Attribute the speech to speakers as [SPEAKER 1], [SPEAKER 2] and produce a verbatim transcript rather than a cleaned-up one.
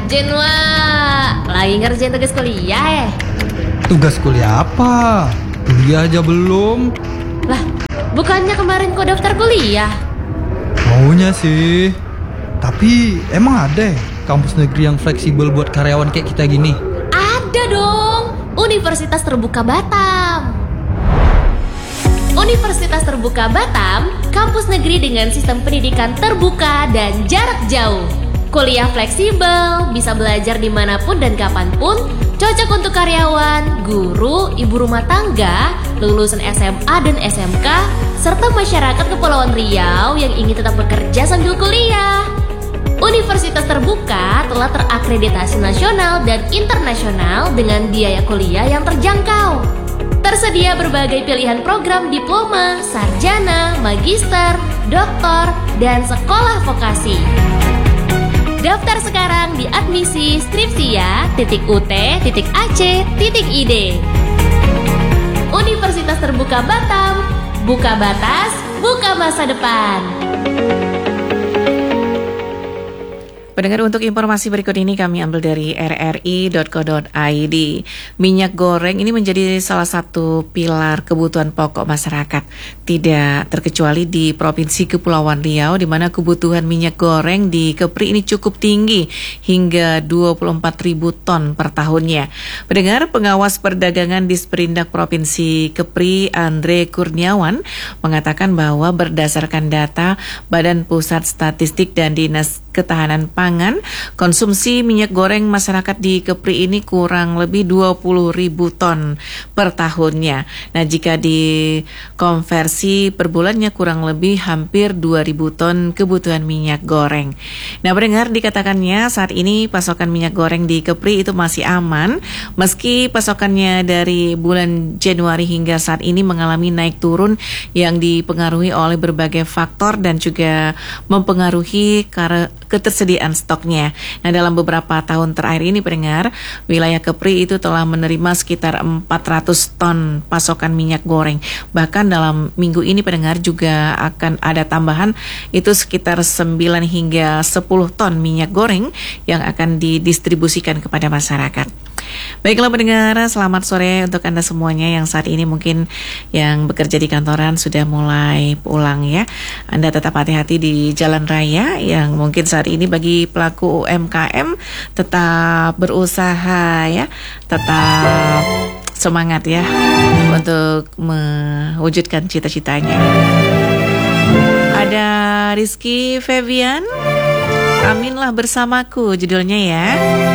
[SPEAKER 1] Jenwa, lagi ngerjain tugas kuliah ya?
[SPEAKER 2] Tugas kuliah apa? Kuliah aja belum.
[SPEAKER 1] Lah, bukannya kemarin kau daftar kuliah?
[SPEAKER 2] Maunya sih. Tapi emang ada ya kampus negeri yang fleksibel buat karyawan kayak kita gini?
[SPEAKER 1] Ada dong, Universitas Terbuka Batam. Universitas Terbuka Batam, kampus negeri dengan sistem pendidikan terbuka dan jarak jauh. Kuliah fleksibel, bisa belajar dimanapun dan kapanpun, cocok untuk karyawan, guru, ibu rumah tangga, lulusan S M A dan S M K, serta masyarakat Kepulauan Riau yang ingin tetap bekerja sambil kuliah. Universitas Terbuka telah terakreditasi nasional dan internasional dengan biaya kuliah yang terjangkau. Tersedia berbagai pilihan program diploma, sarjana, magister, doktor, dan sekolah vokasi. Daftar sekarang di admisi skripsia titik U T titik A C titik I D. Universitas Terbuka Batam, buka batas, buka masa depan.
[SPEAKER 3] Pendengar, untuk informasi berikut ini kami ambil dari r r i dot co dot i d. Minyak goreng ini menjadi salah satu pilar kebutuhan pokok masyarakat. Tidak terkecuali di Provinsi Kepulauan Riau, di mana kebutuhan minyak goreng di Kepri ini cukup tinggi hingga dua puluh empat ribu ton per tahunnya. Pendengar, pengawas perdagangan di Sperindak Provinsi Kepri, Andre Kurniawan, mengatakan bahwa berdasarkan data Badan Pusat Statistik dan Dinas Ketahanan Pangan, konsumsi minyak goreng masyarakat di Kepri ini kurang lebih dua puluh ribu ton per tahunnya. Nah, jika dikonversi per bulannya kurang lebih hampir dua ribu ton kebutuhan minyak goreng. Nah, pendengar, dikatakannya saat ini pasokan minyak goreng di Kepri itu masih aman, meski pasokannya dari bulan Januari hingga saat ini mengalami naik turun yang dipengaruhi oleh berbagai faktor dan juga mempengaruhi karena ketersediaan stoknya. Nah, dalam beberapa tahun terakhir ini, pendengar, wilayah Kepri itu telah menerima sekitar empat ratus ton pasokan minyak goreng. Bahkan dalam minggu ini, pendengar, juga akan ada tambahan itu sekitar sembilan hingga sepuluh ton minyak goreng yang akan didistribusikan kepada masyarakat. Baiklah pendengar, selamat sore untuk Anda semuanya yang saat ini mungkin yang bekerja di kantoran sudah mulai pulang ya. Anda tetap hati-hati di jalan raya, yang mungkin saat ini bagi pelaku U M K M tetap berusaha ya, tetap semangat ya untuk mewujudkan cita-citanya. Ada Rizky Febian, Aminlah Bersamaku judulnya ya.